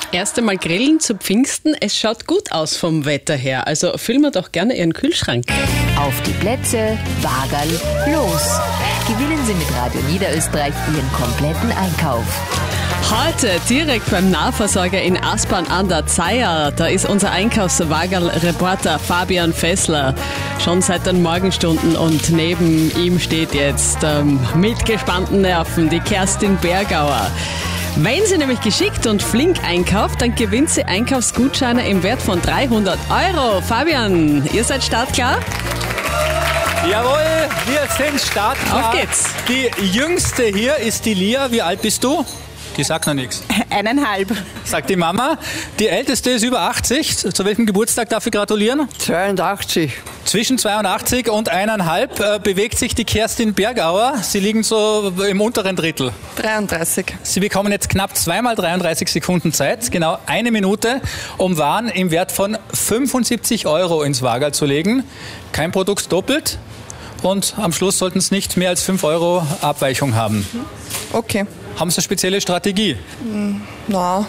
Erst einmal grillen zu Pfingsten. Es schaut gut aus vom Wetter her. Also füllen wir doch gerne Ihren Kühlschrank. Auf die Plätze, Wagerl, los! Gewinnen Sie mit Radio Niederösterreich Ihren kompletten Einkauf. Heute direkt beim Nahversorger in Aspern an der Zeier. Da ist unser Einkaufswagerl-Reporter Fabian Fessler schon seit den Morgenstunden und neben ihm steht jetzt mit gespannten Nerven die Kerstin Bergauer. Wenn sie nämlich geschickt und flink einkauft, dann gewinnt sie Einkaufsgutscheine im Wert von 300 €. Fabian, ihr seid startklar? Jawohl, wir sind startklar. Auf geht's. Die jüngste hier ist die Lia. Wie alt bist du? Die sagt noch nichts. 1,5. Sagt die Mama. Die älteste ist über 80. Zu welchem Geburtstag darf ich gratulieren? 82. Zwischen 82 und 1,5 bewegt sich die Kerstin Bergauer. Sie liegen so im unteren Drittel. 33. Sie bekommen jetzt knapp 2 mal 33 Sekunden Zeit, genau 1 Minute, um Waren im Wert von 75 € ins Wagerl zu legen. Kein Produkt doppelt und am Schluss sollten es nicht mehr als 5 € Abweichung haben. Okay. Haben Sie eine spezielle Strategie? Na.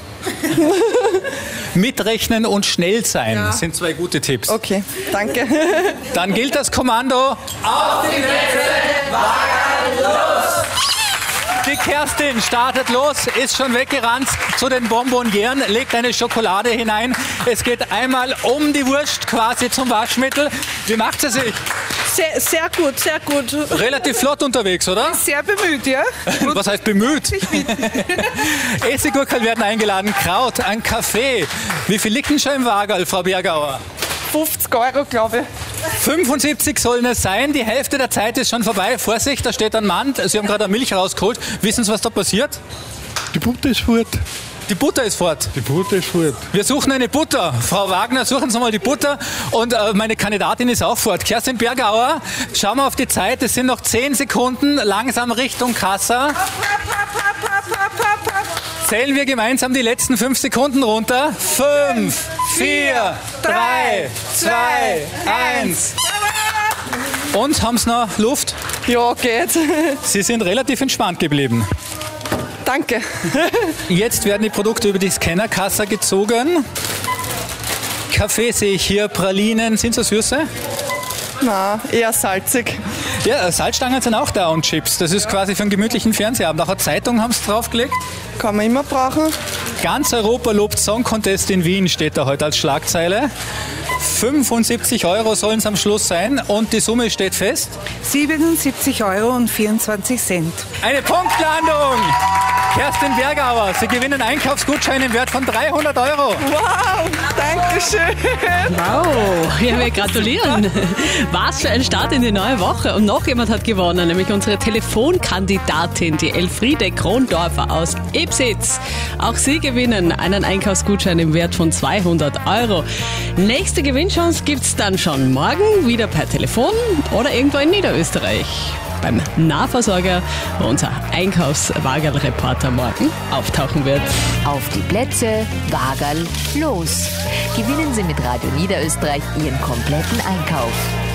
Mitrechnen und schnell sein sind 2 gute Tipps. Okay, danke. Dann gilt das Kommando. Auf die Plätze, Wagerl, los! Die Kerstin startet los, ist schon weggerannt zu den Bonbonieren, legt eine Schokolade hinein. Es geht einmal um die Wurst quasi zum Waschmittel. Wie macht sie sich? Sehr gut, sehr gut. Relativ flott unterwegs, oder? Sehr bemüht, ja? Was heißt bemüht? Essiggurkeln werden eingeladen, Kraut, ein Kaffee. Wie viel liegt denn schon im Wagerl, Frau Bergauer? 50 €, glaube ich. 75 sollen es sein, die Hälfte der Zeit ist schon vorbei. Vorsicht, da steht ein Mann, Sie haben gerade eine Milch rausgeholt. Wissen Sie, was da passiert? Die Butter ist fort. Die Butter ist fort. Die Butter ist fort. Wir suchen eine Butter. Frau Wagner, suchen Sie mal die Butter. Und meine Kandidatin ist auch fort. Kerstin Bergauer, schauen wir auf die Zeit. Es sind noch 10 Sekunden, langsam Richtung Kassa. Zählen wir gemeinsam die letzten 5 Sekunden runter. 5, 4, 3, 2, 1. Und, haben Sie noch Luft? Ja, geht. Sie sind relativ entspannt geblieben. Danke. Jetzt werden die Produkte über die Scannerkasse gezogen. Kaffee sehe ich hier, Pralinen. Sind so süße? Na, eher salzig. Ja, Salzstangen sind auch da und Chips. Das ist quasi für einen gemütlichen Fernsehabend. Auch eine Zeitung haben sie draufgelegt. Kann man immer brauchen. Ganz Europa lobt Song Contest in Wien, steht da heute als Schlagzeile. 75 € sollen es am Schluss sein und die Summe steht fest. 77,24 €. Eine Punktlandung! Kerstin Bergauer, Sie gewinnen Einkaufsgutschein im Wert von 300 €. Wow, danke schön. Wow, ja, wir gratulieren. Was für ein Start in die neue Woche. Und noch jemand hat gewonnen, nämlich unsere Telefonkandidatin, die Elfriede Krondorfer aus Ipsitz. Auch Sie gewinnen einen Einkaufsgutschein im Wert von 200 €. Nächste Gewinnchance gibt's dann schon morgen, wieder per Telefon oder irgendwo in Niederösterreich. Beim Nahversorger, wo unser Einkaufswagerl-Reporter morgen auftauchen wird. Auf die Plätze, Wagerl, los! Gewinnen Sie mit Radio Niederösterreich Ihren kompletten Einkauf.